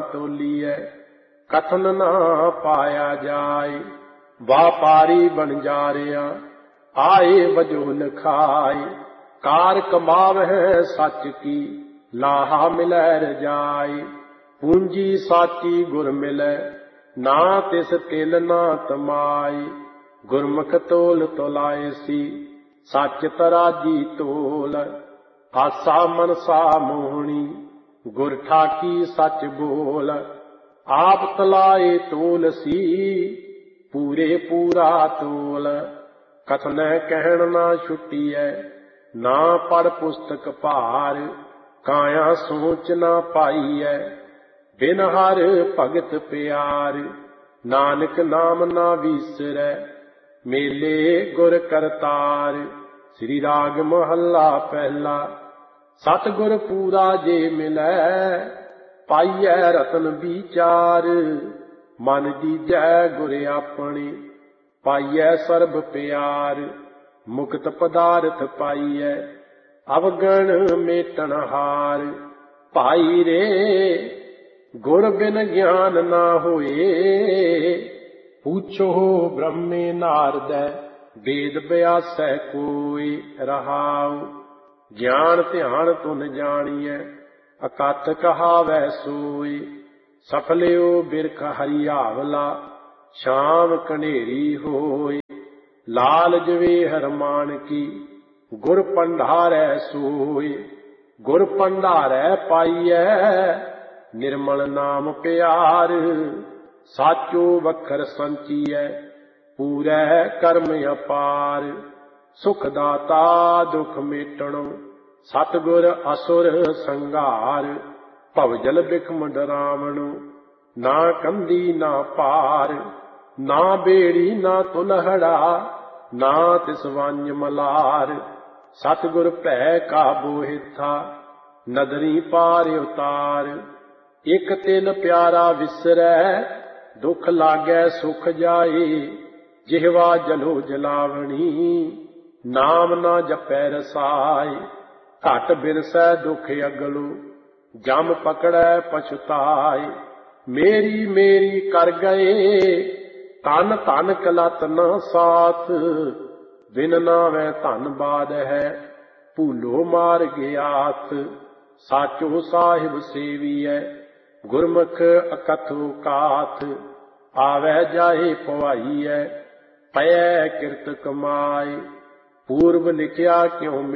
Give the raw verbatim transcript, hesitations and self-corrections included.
ਤੋਲੀਐ, ਕਥਨ ਨਾ ਪਾਇਆ ਜਾਏ। ਵਾਪਾਰੀ ਬਣ ਜਾ ਰਿਆ ਆਏ ਵਜੋ ਲਖਾਏ, ਕਾਰ ਕਮਾਵਹਿ ਸੱਚ ਕੀ ਲਾਹਾ ਮਿਲੈ ਰਜਾਏ। ਪੂੰਜੀ ਸਾਚੀ ਗੁਰ ਮਿਲੈ ਨਾ ਤਿਸ ਤਿਲ ਨਾ ਤਮਾਈ, ਗੁਰਮੁਖ ਤੋਲ ਤੋਲਾਏ ਸੀ ਸੱਚ ਤਰਾਜੀ ਤੋਲ। ਆਸਾ ਮਨਸਾ ਮੋਹਣੀ ਗੁਰ ਠਾਕੀ ਸੱਚ ਬੋਲ, ਆਪ ਤਲਾਏ ਤੋਲ ਸੀ ਪੂਰੇ ਪੂਰਾ ਤੋਲ। ਕਥਨੈ ਕਹਿਣ ਨਾ ਛੁੱਟੀਐ ਨਾ ਪੜ ਪੁਸਤਕ ਭਾਰ, ਕਾਇਆ ਸੋਚ ਨਾ ਪਾਈਐ ਬਿਨ ਹਰ ਭਗਤ ਪਿਆਰ। ਨਾਨਕ ਨਾਮ ਨਾ ਵੀਸਰੈ ਮੇਲੇ ਗੁਰ ਕਰਤਾਰ। ਸ੍ਰੀ ਰਾਗ ਮਹੱਲਾ ਪਹਿਲਾ। ਸਤਿਗੁਰ ਪੂਰਾ ਜੇ ਮਿਲੈ ਪਾਈਐ ਰਤਨ ਵਿਚਾਰ, ਮਨ ਦੀਜੈ ਗੁਰ ਆਪਣੀ ਪਾਈਐ ਸਰਬ ਪਿਆਰ। ਮੁਕਤ ਪਦਾਰਥ ਪਾਈਐ ਅਵਗਣ ਮੇਟਣ ਹਾਰ, ਭਾਈ ਰੇ ਗੁਰ ਬਿਨ ਗਿਆਨ ਨਾ ਹੋਏ। ਪੁੱਛੋ ਬ੍ਰਹਮੇ ਨਾਰਦੈ ਵੇਦ ਬਿਆਸੈ ਕੋਈ, ਰਹਾਉ ਗਿਆਨ ਧਿਆਨ ਤੁਨ ਜਾਣੀਐ ਅਕਥ ਕਹਾਵੈ ਸੋਈ। ਸਫਲਿਓ ਬਿਰਖ ਹਰਿਆਵਲਾ ਸ਼ਾਮ ਕਨੇਰੀ ਹੋਈ, ਲਾਲ ਜਵੇ ਹਰਮਾਨ ਕੀ ਗੁਰ ਪੰਡਾਰੈ ਸੋਈ। ਗੁਰ ਪੰਡਾਰੈ ਪਾਈਐ ਨਿਰਮਲ ਨਾਮ ਪਿਆਰ, ਸਾਚੋ ਵਖਰ ਸੰਚੀਐ ਪੂਰੈ ਕਰਮ ਅਪਾਰ। ਸੁਖ ਦਾਤਾ ਦੁਖ ਮੇਟਣੋ ਸਤਿਗੁਰ ਅਸੁਰ ਸੰਘਾਰ, ਭਵਜਲ ਬਿਖਮ ਡਰਾਵਣੋ ਨਾ ਕੰਦੀ ਨਾ ਪਾਰ। ਨਾ ਬੇੜੀ ਨਾ ਤੁਲਹੜਾ ਨਾ ਤਿਸ ਵੰਜ ਮਲਾਰ, ਸਤਿਗੁਰ ਭੈ ਕਾਬੂ ਹਿੱਥਾ ਨਦਰੀ ਪਾਰ ਉਤਾਰ। ਇਕ ਤਿਲ ਪਿਆਰਾ ਵਿਸਰੈ ਦੁਖ ਲਾਗੈ ਸੁਖ ਜਾਏ, ਜਿਹਵਾ ਜਲੋ ਜਲਾਵਣੀ ਨਾਮ ਨਾ ਜਪੈ ਰਸਾਏ। ਘਟ ਬਿਰਸੈ ਦੁਖ ਅਗਲੋ ਜਮ ਪਕੜੈ ਪਛਤਾਏ, ਮੇਰੀ ਮੇਰੀ ਕਰ ਗਏ ਧਨ ਧਨ ਕਲਤ ਨਾ ਸਾਥ। ਬਿਨ ਨਾਵੈ ਧਨ ਬਾਦ ਹੈ ਭੂਲੋ ਮਾਰ ਗਿਆਥ, ਸਾਚੋ ਸਾਹਿਬ ਸੇਵੀਐ ਗੁਰਮੁਖ ਅਕਥੋ ਕਾਥ। ਆਵੈ ਜਾਏ ਪਵਾਈਐ ਪਇਐ ਕਿਰਤ ਕਮਾਏ, ਪੂਰਬ ਲਿਖਿਆ ਕਿਉ